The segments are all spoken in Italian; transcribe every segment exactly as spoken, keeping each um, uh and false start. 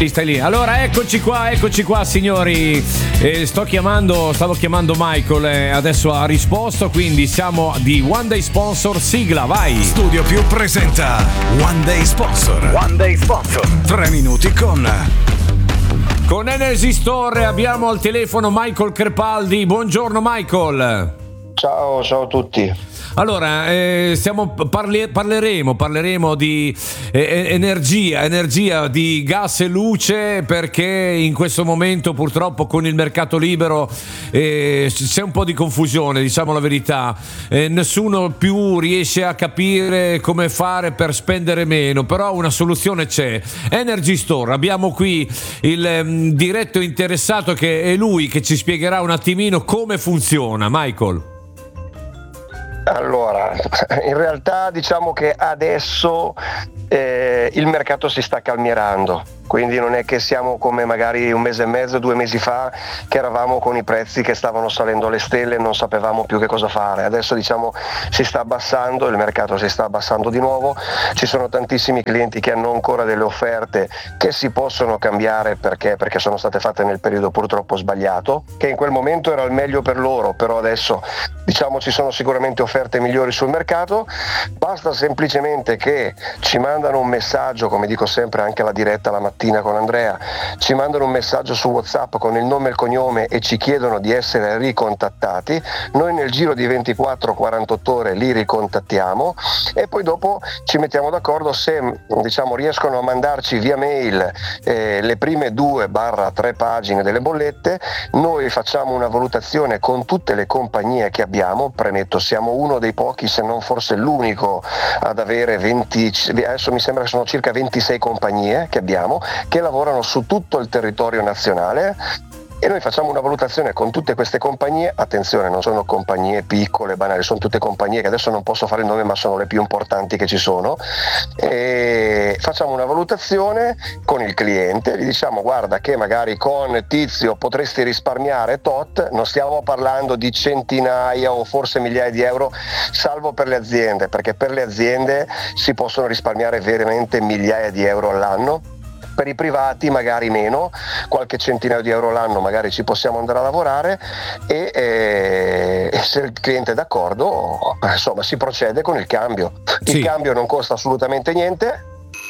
Sì, stai lì. Allora, eccoci qua, eccoci qua, signori. Eh, sto chiamando, stavo chiamando Michael, eh, adesso ha risposto, quindi siamo di One Day Sponsor. Sigla, vai. Studio Più presenta One Day Sponsor. One Day Sponsor. Tre minuti con Con Energy Store abbiamo al telefono Michael Crepaldi. Buongiorno Michael. Ciao, ciao a tutti. Allora, eh, stiamo, parli, parleremo, parleremo di eh, energia, energia, di gas e luce, perché in questo momento purtroppo con il mercato libero eh, c'è un po' di confusione, diciamo la verità. Eh, nessuno più riesce a capire come fare per spendere meno, però una soluzione c'è. Energy Store, abbiamo qui il um, diretto interessato, che è lui che ci spiegherà un attimino come funziona. Michael. Allora, in realtà diciamo che adesso eh, il mercato si sta calmierando, quindi non è che siamo come magari un mese e mezzo, due mesi fa, che eravamo con i prezzi che stavano salendo alle stelle e non sapevamo più che cosa fare. Adesso diciamo si sta abbassando, il mercato si sta abbassando di nuovo, ci sono tantissimi clienti che hanno ancora delle offerte che si possono cambiare perché, perché sono state fatte nel periodo purtroppo sbagliato, che in quel momento era il meglio per loro, però adesso diciamo ci sono sicuramente offerte migliori sul mercato. Basta semplicemente che ci mandano un messaggio, come dico sempre anche alla diretta la mattina con Andrea, ci mandano un messaggio su WhatsApp con il nome e il cognome e ci chiedono di essere ricontattati. Noi nel giro di ventiquattro quarantotto ore li ricontattiamo e poi dopo ci mettiamo d'accordo se diciamo riescono a mandarci via mail eh, le prime due barra tre pagine delle bollette. Noi facciamo una valutazione con tutte le compagnie che abbiamo. Premetto, siamo uno dei pochi, se non forse l'unico, ad avere venti, adesso mi sembra che sono circa ventisei compagnie che abbiamo, che lavorano su tutto il territorio nazionale, e noi facciamo una valutazione con tutte queste compagnie. Attenzione, non sono compagnie piccole, banali, sono tutte compagnie che adesso non posso fare il nome, ma sono le più importanti che ci sono, e facciamo una valutazione con il cliente, gli diciamo: guarda che magari con Tizio potresti risparmiare tot, non stiamo parlando di centinaia o forse migliaia di euro, salvo per le aziende, perché per le aziende si possono risparmiare veramente migliaia di euro all'anno. Per i privati magari meno, qualche centinaio di euro l'anno magari ci possiamo andare a lavorare, e, e, e se il cliente è d'accordo, insomma, si procede con il cambio. Il Sì. cambio non costa assolutamente niente.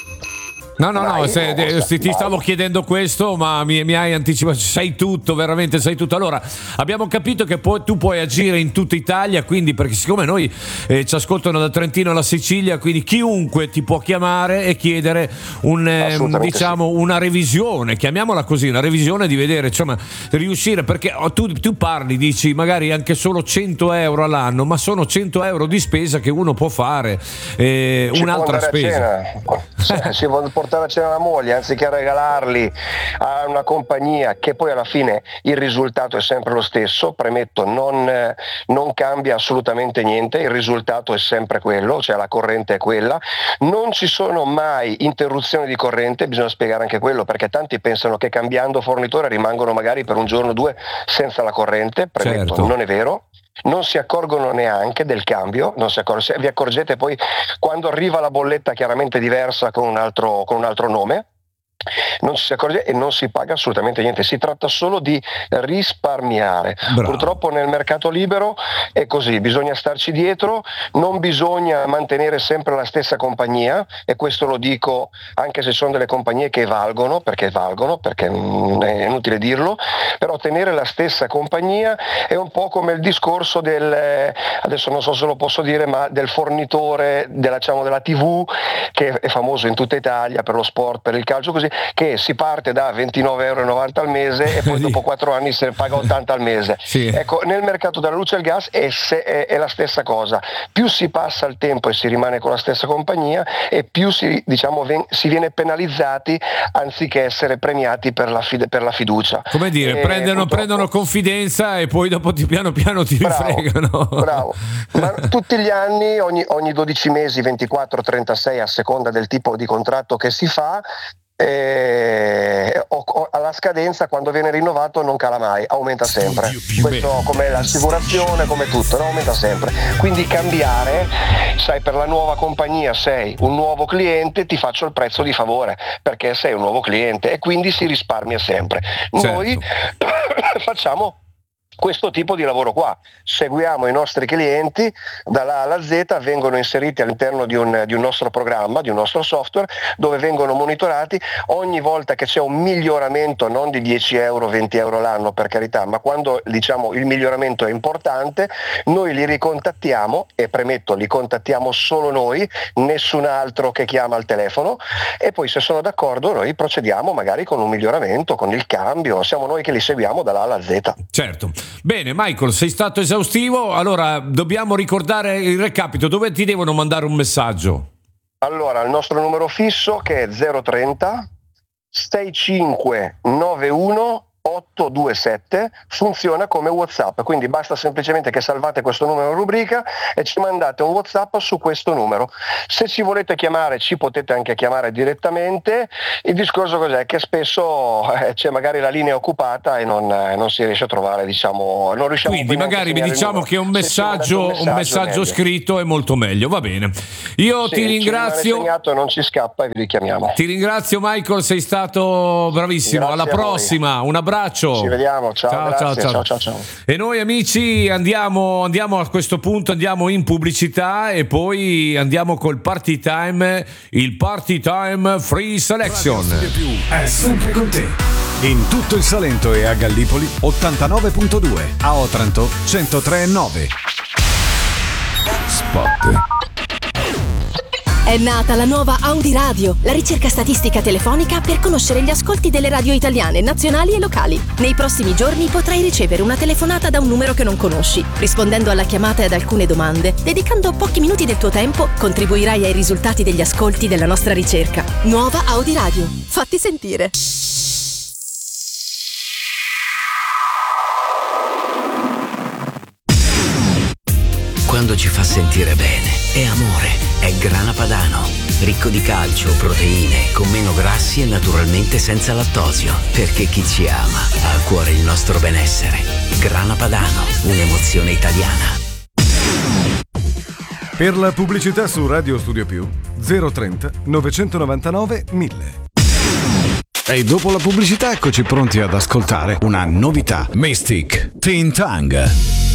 No, no, Vai, no, se, no, se, ti vai. stavo chiedendo questo, ma mi, mi hai anticipato, sai tutto, veramente sai tutto. Allora, abbiamo capito che poi, tu puoi agire in tutta Italia, quindi, perché siccome noi eh, ci ascoltano da Trentino alla Sicilia, quindi chiunque ti può chiamare e chiedere un, eh, diciamo, sì. una revisione, chiamiamola così, una revisione di vedere, insomma, riuscire, perché oh, tu, tu parli, dici magari anche solo cento euro all'anno, ma sono cento euro di spesa che uno può fare, eh, un'altra spesa. Cena. Si può portare a cena la moglie, anziché regalarli a una compagnia che poi alla fine il risultato è sempre lo stesso. Premetto, non, non cambia assolutamente niente, il risultato è sempre quello, cioè la corrente è quella, non ci sono mai interruzioni di corrente. Bisogna spiegare anche quello, perché tanti pensano che cambiando fornitore rimangono magari per un giorno o due senza la corrente. Premetto, Certo. non è vero. Non si accorgono neanche del cambio, non si accor- vi accorgete poi quando arriva la bolletta chiaramente diversa con un altro, con un altro nome. Non si accorge e non si paga assolutamente niente, si tratta solo di risparmiare. Bravo. Purtroppo nel mercato libero è così, bisogna starci dietro, non bisogna mantenere sempre la stessa compagnia, e questo lo dico anche se sono delle compagnie che valgono, perché valgono, perché non è inutile dirlo, però tenere la stessa compagnia è un po' come il discorso del, adesso non so se lo posso dire, ma del fornitore della, diciamo, della tivù, che è famoso in tutta Italia per lo sport, per il calcio, così, che si parte da ventinove euro e novanta al mese e poi dopo quattro anni se ne paga ottanta al mese. Sì. Ecco, nel mercato della luce e del gas è, se, è, è la stessa cosa. Più si passa il tempo e si rimane con la stessa compagnia, e più si, diciamo, ven, si viene penalizzati anziché essere premiati per la, fide, per la fiducia. Come dire, e prendono, purtroppo... prendono confidenza e poi dopo ti piano piano ti Bravo, rifregano. Bravo. Ma tutti gli anni, ogni, ogni dodici mesi, ventiquattro trentasei a seconda del tipo di contratto che si fa, e, o, o, alla scadenza quando viene rinnovato non cala mai, aumenta sempre. Questo come l'assicurazione, come tutto, no? Aumenta sempre. Quindi cambiare, sai, per la nuova compagnia sei un nuovo cliente, ti faccio il prezzo di favore perché sei un nuovo cliente e quindi si risparmia sempre. Certo. Noi facciamo questo tipo di lavoro qua, seguiamo i nostri clienti dalla A alla Z, vengono inseriti all'interno di un, di un nostro programma, di un nostro software, dove vengono monitorati ogni volta che c'è un miglioramento, non di dieci euro, venti euro l'anno per carità, ma quando diciamo il miglioramento è importante, noi li ricontattiamo, e premetto, li contattiamo solo noi, nessun altro che chiama al telefono, e poi se sono d'accordo noi procediamo magari con un miglioramento, con il cambio, siamo noi che li seguiamo dalla A alla Z. Certo. Bene, Michael, sei stato esaustivo, allora dobbiamo ricordare il recapito, dove ti devono mandare un messaggio? Allora, il nostro numero fisso che è zero trenta sessantacinque novantuno ottocentoventisette funziona come WhatsApp, quindi basta semplicemente che salvate questo numero in rubrica e ci mandate un WhatsApp su questo numero. Se ci volete chiamare ci potete anche chiamare direttamente. Il discorso cos'è? Che spesso eh, c'è magari la linea occupata e non, eh, non si riesce a trovare, diciamo, non riusciamo. Quindi magari vi diciamo che un messaggio, un messaggio, un messaggio scritto è molto meglio, va bene. Io sì, ti ringrazio. Segnato, non ci scappa e vi richiamiamo. Ti ringrazio Michael, sei stato bravissimo. Grazie. Alla prossima, un abbraccio. Ci vediamo, ciao, ciao, grazie, ciao, ciao. ciao, ciao, ciao. E noi amici andiamo, andiamo a questo punto, andiamo in pubblicità e poi andiamo col Party Time, il Party Time Free Selection. Radio Studio Più è sempre con te. In tutto il Salento e a Gallipoli ottantanove virgola due, a Otranto centotré virgola nove. Spot. È nata la nuova Audi Radio, la ricerca statistica telefonica per conoscere gli ascolti delle radio italiane, nazionali e locali. Nei prossimi giorni potrai ricevere una telefonata da un numero che non conosci. Rispondendo alla chiamata e ad alcune domande, dedicando pochi minuti del tuo tempo, contribuirai ai risultati degli ascolti della nostra ricerca. Nuova Audi Radio. Fatti sentire. Quando ci fa sentire bene, è amore, è Grana Padano. Ricco di calcio, proteine, con meno grassi e naturalmente senza lattosio. Perché chi ci ama ha a cuore il nostro benessere. Grana Padano, un'emozione italiana. Per la pubblicità su Radio Studio Più zero trenta novecentonovantanove mille. E dopo la pubblicità eccoci pronti ad ascoltare una novità. Mystic Teen Tongue.